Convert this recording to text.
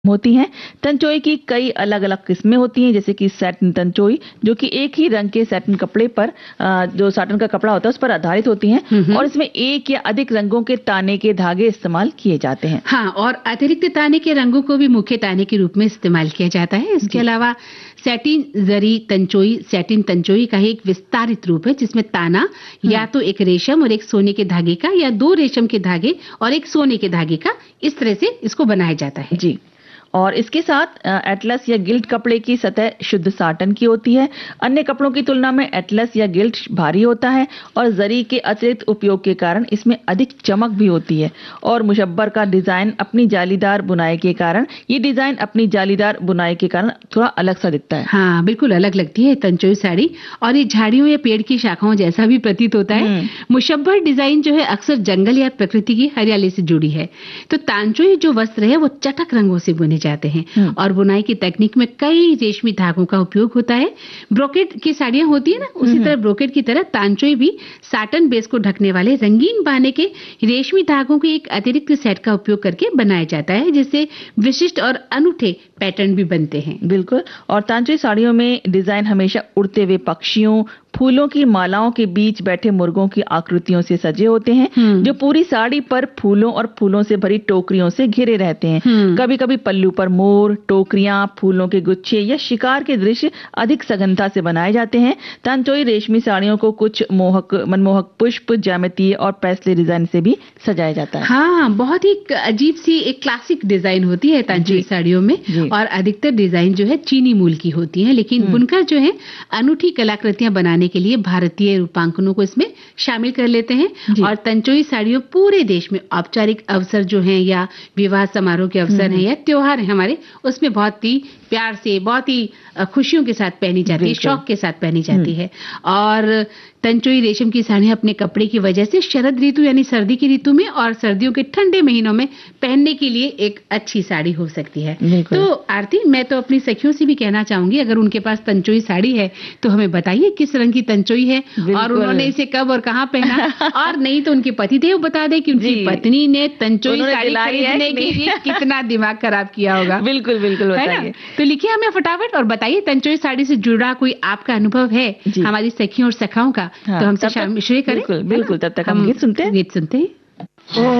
होती हैं। तंचोई की कई अलग-अलग किस्में होती हैं, जैसे कि सैटिन तंचोई, जो कि एक ही रंग के सैटिन कपड़े पर जो साटन का कपड़ा होता है उस पर आधारित होती हैं और इसमें एक या अधिक रंगों के ताने के धागे इस्तेमाल किए जाते हैं। हाँ, और अतिरिक्त ताने के रंगों को भी मुख्य ताने के रूप में इस्तेमाल किया जाता है। इसके अलावा सैटिन जरी तंचोई सैटिन तंचोई का एक विस्तारित रूप है, जिसमें ताना या तो एक रेशम और एक सोने के धागे का, या 2 रेशम के धागे और एक सोने के धागे का, इस तरह से इसको बनाया जाता है। जी। और इसके साथ एटलस या गिल्ट कपड़े की सतह शुद्ध साटन की होती है। अन्य कपड़ों की तुलना में एटलस या गिल्ट भारी होता है और जरी के अतिरिक्त उपयोग के कारण इसमें अधिक चमक भी होती है। और मुशब्बर का डिजाइन अपनी जालीदार बुनाई के कारण थोड़ा अलग सा दिखता है। हाँ, बिल्कुल अलग लगती है तंचोई साड़ी, और ये झाड़ियों या पेड़ की शाखाओं जैसा भी प्रतीत होता है। मुशब्बर डिजाइन जो है अक्सर जंगल या प्रकृति की हरियाली से जुड़ी है। तो तांचोई जो वस्त्र है वो चटक रंगों से बुने जाते हैं और बुनाई की तकनीक में कई रेशमी धागों का उपयोग होता है। ब्रोकेट की साड़ियां होती है ना, उसी तरह ब्रोकेट की तरह तांचोई भी साटन बेस को ढकने वाले रंगीन बाने के रेशमी धागों के एक अतिरिक्त सेट का उपयोग करके बनाया जाता है, जिससे विशिष्ट और अनूठे पैटर्न भी बनते हैं। बिल्कुल। और तांचोई साड़ियों में डिजाइन हमेशा उड़ते हुए पक्षियों, फूलों की मालाओं के बीच बैठे मुर्गों की आकृतियों से सजे होते हैं, जो पूरी साड़ी पर फूलों और फूलों से भरी टोकरियों से घिरे रहते हैं। कभी-कभी पल्लू पर मोर, टोकरियां, फूलों के गुच्छे या शिकार के दृश्य अधिक सघनता से बनाए जाते हैं। तांचोई रेशमी साड़ियों को कुछ मनमोहक पुष्प, ज्यामितीय और पैस्टल डिजाइन से भी सजाया जाता है। हाँ, बहुत ही अजीब सी एक क्लासिक डिजाइन होती है तांचोई साड़ियों में, और अधिकतर डिजाइन जो है चीनी मूल की होती है, लेकिन बुनकर जो है अनूठी कलाकृतियां बनाने के लिए भारतीय रूपांकनों को इसमें शामिल कर लेते हैं। और तंचोई साड़ियां पूरे देश में औपचारिक अवसर जो हैं, या विवाह समारोह के अवसर हैं, या त्योहार हैं हमारे, उसमें बहुत ही प्यार से, बहुत ही खुशियों के साथ पहनी जाती है, शौक के साथ पहनी जाती है। और तंचोई रेशम की साड़ियां अपने कपड़े की वजह से शरद ऋतु यानी सर्दी की ऋतु में और सर्दियों के ठंडे महीनों में पहनने के लिए एक अच्छी साड़ी हो सकती है। तो आरती, मैं तो अपनी सखियों से भी कहना चाहूंगी, अगर उनके पास तंचोई साड़ी है तो हमें बताइए किस रंग की तंचोई है और उन्होंने इसे कब और कहाँ पहना, और नहीं तो उनके पतिदेव बता दे कि उनकी पत्नी ने तंचोई साड़ी खरीदने के लिए कितना दिमाग खराब किया होगा। बिल्कुल बिल्कुल बताइए। तो लिखिए हमें फटाफट और बताइए तंचोई साड़ी से जुड़ा कोई आपका अनुभव है हमारी सखियों और सखाओं का, तो हमसे शामिल करें। बिल्कुल। तब तक हम गीत सुनते हैं।